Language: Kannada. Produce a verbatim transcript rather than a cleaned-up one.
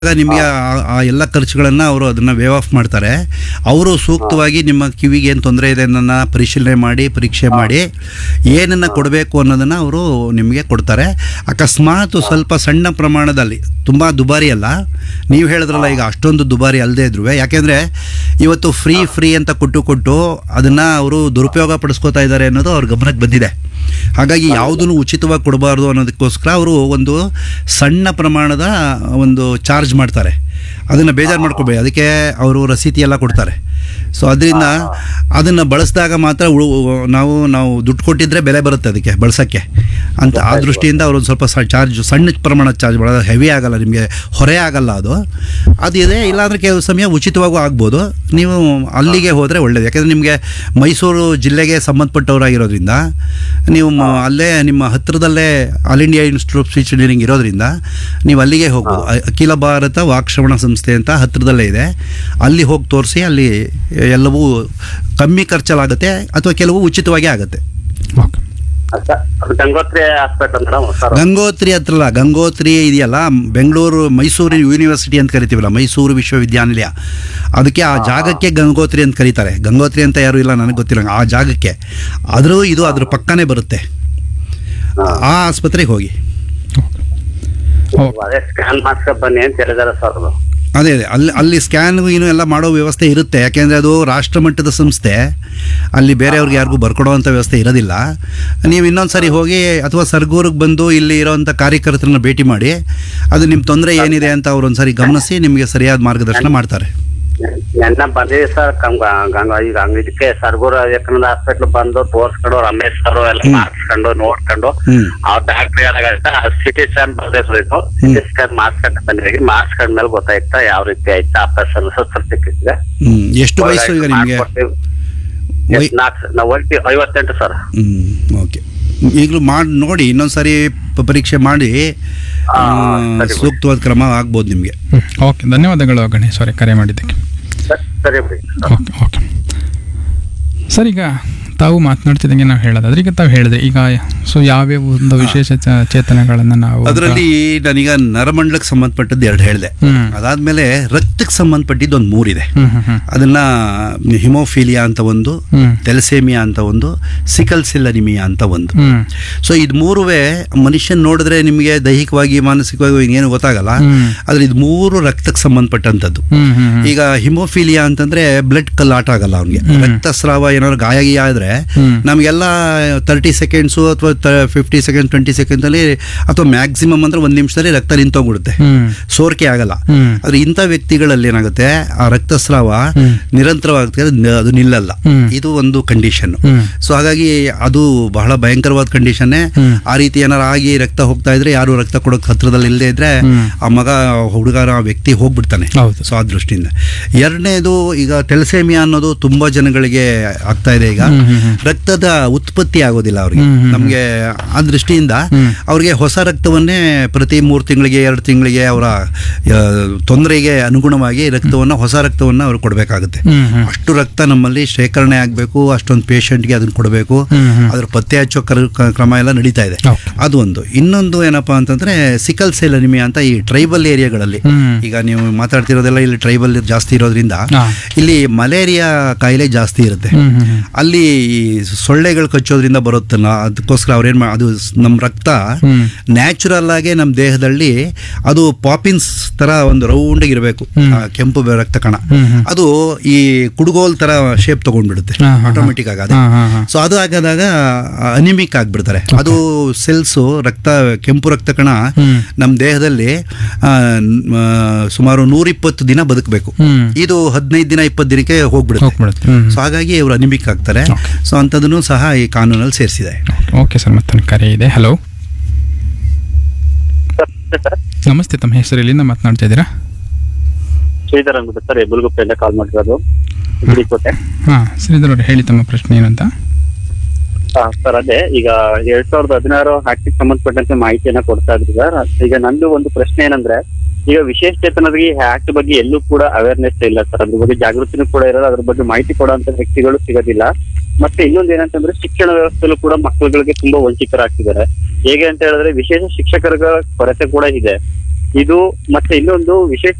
ನಿಮಗೆ ಆ ಎಲ್ಲ ಖರ್ಚುಗಳನ್ನು ಅವರು ಅದನ್ನು ವೇವ್ ಆಫ್ ಮಾಡ್ತಾರೆ. ಅವರು ಸೂಕ್ತವಾಗಿ ನಿಮ್ಮ ಕಿವಿಗೆ ಏನು ತೊಂದರೆ ಇದೆ ಅನ್ನೋದನ್ನ ಪರಿಶೀಲನೆ ಮಾಡಿ ಪರೀಕ್ಷೆ ಮಾಡಿ ಏನನ್ನು ಕೊಡಬೇಕು ಅನ್ನೋದನ್ನು ಅವರು ನಿಮಗೆ ಕೊಡ್ತಾರೆ. ಅಕಸ್ಮಾತ್ ಸ್ವಲ್ಪ ಸಣ್ಣ ಪ್ರಮಾಣದಲ್ಲಿ, ತುಂಬ ದುಬಾರಿ ಅಲ್ಲ, ನೀವು ಹೇಳಿದ್ರಲ್ಲ ಈಗ ಅಷ್ಟೊಂದು ದುಬಾರಿ ಅಲ್ಲದೆ ಇದ್ರು, ಯಾಕೆಂದರೆ ಇವತ್ತು ಫ್ರೀ ಫ್ರೀ ಅಂತ ಕೊಟ್ಟು ಕೊಟ್ಟು ಅದನ್ನು ಅವರು ದುರುಪಯೋಗ ಪಡಿಸ್ಕೋತಾ ಇದ್ದಾರೆ ಅನ್ನೋದು ಅವ್ರ ಗಮನಕ್ಕೆ ಬಂದಿದೆ. ಹಾಗಾಗಿ ಯಾವುದನ್ನು ಉಚಿತವಾಗಿ ಕೊಡಬಾರ್ದು ಅನ್ನೋದಕ್ಕೋಸ್ಕರ ಅವರು ಒಂದು ಸಣ್ಣ ಪ್ರಮಾಣದ ಒಂದು ಚಾರ್ಜ್ ಮಾಡ್ತಾರೆ. ಅದನ್ನು ಬೇಜಾರು ಮಾಡ್ಕೋಬೇಡಿ, ಅದಕ್ಕೆ ಅವರು ರಸೀತಿ ಎಲ್ಲ ಕೊಡ್ತಾರೆ. ಸೊ ಅದರಿಂದ ಅದನ್ನು ಬಳಸಿದಾಗ ಮಾತ್ರ ಉಳು ನಾವು ನಾವು ದುಡ್ಡು ಕೊಟ್ಟಿದ್ದರೆ ಬೆಲೆ ಬರುತ್ತೆ ಅದಕ್ಕೆ ಬಳಸೋಕ್ಕೆ ಅಂತ. ಆ ದೃಷ್ಟಿಯಿಂದ ಅವರು ಒಂದು ಸ್ವಲ್ಪ ಸ ಚಾರ್ಜ್ ಸಣ್ಣ ಪ್ರಮಾಣದ ಚಾರ್ಜ್ ಮಾಡೋದು, ಹೆವಿ ಆಗಲ್ಲ, ನಿಮಗೆ ಹೊರೆ ಆಗಲ್ಲ ಅದು ಅದು ಇದೆ. ಇಲ್ಲಾಂದರೆ ಕೆಲವು ಸಮಯ ಉಚಿತವಾಗೂ ಆಗ್ಬೋದು. ನೀವು ಅಲ್ಲಿಗೆ ಹೋದರೆ ಒಳ್ಳೆಯದು, ಯಾಕೆಂದರೆ ನಿಮಗೆ ಮೈಸೂರು ಜಿಲ್ಲೆಗೆ ಸಂಬಂಧಪಟ್ಟವರಾಗಿರೋದ್ರಿಂದ ನೀವು ಅಲ್ಲೇ ನಿಮ್ಮ ಹತ್ತಿರದಲ್ಲೇ all India institute of speech engineering ಇರೋದ್ರಿಂದ ನೀವು ಅಲ್ಲಿಗೆ ಹೋಗ್ಬೋದು. ಅಖಿಲ ಭಾರತ ವಾಕ್ಶ್ರವಣ ಸಂಸ್ಥೆ ಅಂತ ಹತ್ತಿರದಲ್ಲೇ ಇದೆ, ಅಲ್ಲಿ ಹೋಗಿ ತೋರಿಸಿ ಅಲ್ಲಿ ಎಲ್ಲವೂ ಕಮ್ಮಿ ಖರ್ಚಲ್ಲಾಗುತ್ತೆ ಅಥವಾ ಕೆಲವು ಉಚಿತವಾಗಿ ಆಗುತ್ತೆ. ಗಂಗೋತ್ರಿ ಹಾಸ್ಪಿಟಲ್ ಗಂಗೋತ್ರಿ ಹತ್ರಲ್ಲ, ಗಂಗೋತ್ರಿ ಇದೆಯಲ್ಲ ಬೆಂಗಳೂರು ಮೈಸೂರು ಯೂನಿವರ್ಸಿಟಿ ಅಂತ ಕರಿತೀವಲ್ಲ, ಮೈಸೂರು ವಿಶ್ವವಿದ್ಯಾನಿಲಯ, ಅದಕ್ಕೆ ಆ ಜಾಗಕ್ಕೆ ಗಂಗೋತ್ರಿ ಅಂತ ಕರೀತಾರೆ. ಗಂಗೋತ್ರಿ ಅಂತ ಯಾರು ಇಲ್ಲ ನನಗೆ ಗೊತ್ತಿಲ್ಲ, ಆ ಜಾಗಕ್ಕೆ ಆದರೂ ಇದು ಅದ್ರ ಪಕ್ಕನೇ ಬರುತ್ತೆ. ಆ ಆಸ್ಪತ್ರೆಗೆ ಹೋಗಿ ಸ್ಕ್ಯಾನ್ ಮಾಡ್ಸ್ಕೊಂಡು ಬನ್ನಿ ಅಂತ ಹೇಳಿದಾರೆ ಸರ್. ಅದೇ ಅದೇ ಅಲ್ಲಿ ಅಲ್ಲಿ ಸ್ಕ್ಯಾನ್ ಏನು ಎಲ್ಲ ಮಾಡೋ ವ್ಯವಸ್ಥೆ ಇರುತ್ತೆ, ಯಾಕೆಂದರೆ ಅದು ರಾಷ್ಟ್ರಮಟ್ಟದ ಸಂಸ್ಥೆ, ಅಲ್ಲಿ ಬೇರೆಯವ್ರಿಗೆ ಯಾರಿಗೂ ಬರ್ಕೊಡೋವಂಥ ವ್ಯವಸ್ಥೆ ಇರೋದಿಲ್ಲ. ನೀವು ಇನ್ನೊಂದು ಸಾರಿ ಹೋಗಿ ಅಥವಾ ಸರ್ಗೂರಿಗೆ ಬಂದು ಇಲ್ಲಿ ಇರೋವಂಥ ಕಾರ್ಯಕರ್ತರನ್ನ ಭೇಟಿ ಮಾಡಿ ಅದು ನಿಮ್ಮ ತೊಂದರೆ ಏನಿದೆ ಅಂತ ಅವ್ರು ಒಂದು ಸಾರಿ ಗಮನಿಸಿ ನಿಮಗೆ ಸರಿಯಾದ ಮಾರ್ಗದರ್ಶನ ಮಾಡ್ತಾರೆ. ನನ್ನ ಬಂದಿದೆ ಸರ್, ಈಗ ಇದಕ್ಕೆ ಸರ್ಗೂರು ವಿವೇಕಾನಂದ ಹಾಸ್ಪಿಟ್ಲ್ ಬಂದು ತೋರ್ಸ್ಕೊಂಡು ರಮೇಶ್ ಸರ್ ಎಲ್ಲ ಮಾಡಿಸ್ಕೊಂಡು ನೋಡ್ಕೊಂಡು ಆ ಡಾಕ್ಟರ್ ಏನಾಗತ್ತ ಸಿಟಿ ಸ್ಕ್ಯಾನ್ ಬರ್ದೇ ಸುಳಿತು, ಸಿಟಿ ಸ್ಕ್ಯಾನ್ ಮಾಡಿಸ್ಕೊಂಡು ಬಂದಿದ್ದೀವಿ. ಮಾಡಿಸ್ಕೊಂಡ್ಮೇಲೆ ಗೊತ್ತಾಯ್ತಾ ಯಾವ ರೀತಿ ಆಯ್ತಾ ಆಪರೇಷನ್ ಸಿಕ್ಕಿದೆ. ಎಷ್ಟು ವಯಸ್ಸು ಈಗ ನಿಮಗೆ? ನಾವು ಐವತ್ತೆಂಟು ಸರ್. ಹ್ಮ್ ಓಕೆ, ಈಗಲೂ ಮಾಡಿ ನೋಡಿ, ಇನ್ನೊಂದ್ಸರಿ ಪರೀಕ್ಷೆ ಮಾಡಿ ಸೂಕ್ತವಾದ ಕ್ರಮ ಆಗ್ಬೋದು ನಿಮಗೆ. ಓಕೆ, ಧನ್ಯವಾದಗಳು ಗಣೇಶ್ ಅವರೇ ಕರೆ ಮಾಡಿದ್ದಕ್ಕೆ. ಸರಿ ಓಕೆ ಓಕೆ ಸರ್, ಈಗ ತಾವು ಮಾತನಾಡ್ತಿದ್ದಂಗೆ ನಾವು ಹೇಳೋದಾದ್ರೆ ಈಗ ತಾವು ಹೇಳಿದ್ರೆ ಈಗ ಸೊ ಯಾವ್ಯಾವ ಒಂದು ವಿಶೇಷ ಚೇತನಗಳನ್ನು ನಾವು ಅದರಲ್ಲಿ ನಾನೀಗ ನರಮಂಡಲಕ್ಕೆ ಸಂಬಂಧಪಟ್ಟದ್ದು ಎರಡು ಹೇಳಿದೆ. ಅದಾದ್ಮೇಲೆ ರಕ್ತಕ್ಕೆ ಸಂಬಂಧಪಟ್ಟಿದ್ದು ಒಂದು ಮೂರಿದೆ. ಅದನ್ನ ಹಿಮೋಫೀಲಿಯಾ ಅಂತ ಒಂದು, ಥೆಲಸೇಮಿಯಾ ಅಂತ ಒಂದು, ಸಿಕಲ್ ಸೆಲ್ ಅನಿಮಿಯಾ ಅಂತ ಒಂದು. ಸೊ ಇದು ಮೂರುವೇ ಮನುಷ್ಯನ್ ನೋಡಿದ್ರೆ ನಿಮಗೆ ದೈಹಿಕವಾಗಿ ಮಾನಸಿಕವಾಗಿ ಏನು ಗೊತ್ತಾಗಲ್ಲ, ಆದ್ರೆ ಇದು ಮೂರು ರಕ್ತಕ್ಕೆ ಸಂಬಂಧಪಟ್ಟಂಥದ್ದು. ಈಗ ಹಿಮೋಫೀಲಿಯಾ ಅಂತಂದ್ರೆ ಬ್ಲಡ್ ಕಲ್ಲಾಟ ಆಗಲ್ಲ ಅವ್ನಿಗೆ, ರಕ್ತಸ್ರಾವ ಏನಾದ್ರು ಗಾಯ ಗಿಯ ಆದ್ರೆ ನಮಗೆಲ್ಲ ತರ್ಟಿ ಸೆಕೆಂಡ್ಸು ಅಥವಾ ಫಿಫ್ಟಿ ಸೆಕೆಂಡ್ ಟ್ವೆಂಟಿ ಸೆಕೆಂಡ್ ಅಲ್ಲಿ ಅಥವಾ ಮ್ಯಾಕ್ಸಿಮಮ್ ಅಂದ್ರೆ ಒಂದ್ ನಿಮಿಷದಲ್ಲಿ ರಕ್ತ ನಿಂತೋಗ್ಬಿಡುತ್ತೆ, ಸೋರಿಕೆ ಆಗಲ್ಲ. ಆದ್ರೆ ಇಂಥ ವ್ಯಕ್ತಿಗಳಲ್ಲಿ ಏನಾಗುತ್ತೆ, ಆ ರಕ್ತಸ್ರಾವ ನಿರಂತರವಾಗುತ್ತೆ, ಅದು ನಿಲ್ಲಲ್ಲ. ಇದು ಒಂದು ಕಂಡೀಷನ್. ಸೊ ಹಾಗಾಗಿ ಅದು ಬಹಳ ಭಯಂಕರವಾದ ಕಂಡೀಷನ್ನೇ. ಆ ರೀತಿ ಏನಾರು ಆಗಿ ರಕ್ತ ಹೋಗ್ತಾ ಇದ್ರೆ, ಯಾರು ರಕ್ತ ಕೊಡೋಕೆ ಹತ್ರದಲ್ಲಿ ಇಲ್ಲದೆ ಇದ್ರೆ ಆ ಮಗ ಹುಡುಗರ ಆ ವ್ಯಕ್ತಿ ಹೋಗ್ಬಿಡ್ತಾನೆ. ಸೊ ಆ ದೃಷ್ಟಿಯಿಂದ ಎರಡನೇದು, ಈಗ ಥೆಲಸೇಮಿಯಾ ಅನ್ನೋದು ತುಂಬಾ ಜನಗಳಿಗೆ ಆಗ್ತಾ ಇದೆ. ಈಗ ರಕ್ತದ ಉತ್ಪತ್ತಿ ಆಗೋದಿಲ್ಲ ಅವ್ರಿಗೆ. ನಮ್ಗೆ ಆ ದೃಷ್ಟಿಯಿಂದ ಅವ್ರಿಗೆ ಹೊಸ ರಕ್ತವನ್ನೇ ಪ್ರತಿ ಮೂರು ತಿಂಗಳಿಗೆ ಎರಡು ತಿಂಗಳಿಗೆ ಅವರ ತೊಂದರೆಗೆ ಅನುಗುಣವಾಗಿ ರಕ್ತವನ್ನ ಹೊಸ ರಕ್ತವನ್ನ ಅವ್ರು ಕೊಡಬೇಕಾಗುತ್ತೆ. ಅಷ್ಟು ರಕ್ತ ನಮ್ಮಲ್ಲಿ ಶೇಖರಣೆ ಆಗಬೇಕು, ಅಷ್ಟೊಂದು ಪೇಷಂಟ್ಗೆ ಅದನ್ನ ಕೊಡಬೇಕು, ಅದ್ರ ಪತ್ತೆ ಹಚ್ಚೋ ಕ್ರಮ ಎಲ್ಲ ನಡೀತಾ ಇದೆ. ಅದು ಒಂದು. ಇನ್ನೊಂದು ಏನಪ್ಪಾ ಅಂತಂದ್ರೆ ಸಿಕಲ್ ಸೆಲ್ ಅನಿಮಿಯಾ ಅಂತ ಈ ಟ್ರೈಬಲ್ ಏರಿಯಾಗಳಲ್ಲಿ, ಈಗ ನೀವು ಮಾತಾಡ್ತಿರೋದೆಲ್ಲ ಇಲ್ಲಿ ಟ್ರೈಬಲ್ ಜಾಸ್ತಿ ಇರೋದ್ರಿಂದ ಇಲ್ಲಿ ಮಲೇರಿಯಾ ಕಾಯಿಲೆ ಜಾಸ್ತಿ ಇರುತ್ತೆ. ಅಲ್ಲಿ ಸೊಳ್ಳೆಗಳು ಕಚ್ಚೋದ್ರಿಂದ ಬರುತ್ತಲ್ಲ, ಅದಕ್ಕೋಸ್ಕರ ಅವ್ರೇನ್ ಮಾ ಅದು ನಮ್ಮ ರಕ್ತ ನ್ಯಾಚುರಲ್ ಆಗಿ ನಮ್ಮ ದೇಹದಲ್ಲಿ ಅದು ಪಾಪಿನ್ಸ್ ತರ ಒಂದು ರೌಂಡ್ ಇರಬೇಕು, ಕೆಂಪು ರಕ್ತ ಕಣ. ಅದು ಈ ಕುಡುಗೋಲ್ ತರ ಶೇಪ್ ತಗೊಂಡ್ಬಿಡುತ್ತೆ ಆಟೋಮೆಟಿಕ್ ಆಗಿ. ಸೊ ಅದು ಆಗದಾಗ ಅನಿಮಿಕ್ ಆಗ್ಬಿಡ್ತಾರೆ. ಅದು ಸೆಲ್ಸು ರಕ್ತ ಕೆಂಪು ರಕ್ತ ಕಣ ನಮ್ಮ ದೇಹದಲ್ಲಿ ಸುಮಾರು ನೂರಿಪ್ಪತ್ತು ದಿನ ಬದುಕಬೇಕು. ಇದು ಹದಿನೈದು ದಿನ ಇಪ್ಪತ್ತು ದಿನಕ್ಕೆ ಹೋಗ್ಬಿಡುತ್ತೆ. ಸೊ ಹಾಗಾಗಿ ಅವರು ಅನಿಮಿಕ್ ಆಗ್ತಾರೆ. ಸೊ ಅಂಥದನ್ನು ಸಹ ಈ ಕಾನೂನಲ್ಲಿ ಸೇರಿಸಿದೆ. ಓಕೆ ಸರ್, ಮತ್ತೊಂದು ಕರೆ ಇದೆ. ಹಲೋ, ನಮಸ್ತೆ, ತಮ್ಮ ಹೆಸರು ಎಲ್ಲಿಂದ ಮಾತನಾಡ್ತಾ ಇದ್ದೀರಾ? ಶ್ರೀಧರ್ ಅಂದ್ಬಿಟ್ಟು ಸರ್, ಬುಲ್ಗುಪ್ಪೆಯಿಂದ ಕಾಲ್ ಮಾಡಿರೋದು, ಗುಡಿಕೋಟೆ. ಹಾ ಶ್ರೀಧರ್ ಅವರು ಹೇಳಿ ತಮ್ಮ ಪ್ರಶ್ನೆ ಏನಂತ. ಹಾ ಸರ್, ಅದೇ ಈಗ ಎರಡ್ ಸಾವಿರದ ಹದಿನಾರು ಆಕ್ಟಿಗೆ ಸಂಬಂಧಪಟ್ಟಂತೆ ಮಾಹಿತಿಯನ್ನ ಕೊಡ್ತಾ ಇದ್ರಿ ಸರ್. ಈಗ ನಂದು ಒಂದು ಪ್ರಶ್ನೆ ಏನಂದ್ರೆ, ಈಗ ವಿಶೇಷ ಚೇತನರಿಗೆ ಆಕ್ಟ್ ಬಗ್ಗೆ ಎಲ್ಲೂ ಕೂಡ ಅವೇರ್ನೆಸ್ ಇಲ್ಲ ಸರ್, ಅದ್ರ ಬಗ್ಗೆ ಜಾಗೃತಿನೂ ಕೂಡ ಇರೋದು, ಅದ್ರ ಬಗ್ಗೆ ಮಾಹಿತಿ ಕೊಡುವಂತ ವ್ಯಕ್ತಿಗಳು ಸಿಗೋದಿಲ್ಲ. ಮತ್ತೆ ಇನ್ನೊಂದು ಏನಂತಂದ್ರೆ, ಶಿಕ್ಷಣ ವ್ಯವಸ್ಥೆಯಲ್ಲೂ ಕೂಡ ಮಕ್ಕಳುಗಳಿಗೆ ತುಂಬಾ ವಂಚಿತರಾಗ್ತಿದ್ದಾರೆ. ಹೇಗೆ ಅಂತ ಹೇಳಿದ್ರೆ, ವಿಶೇಷ ಶಿಕ್ಷಕರ ಕೊರತೆ ಕೂಡ ಇದೆ. ಇದು ಮತ್ತೆ ಇನ್ನೊಂದು ವಿಶೇಷ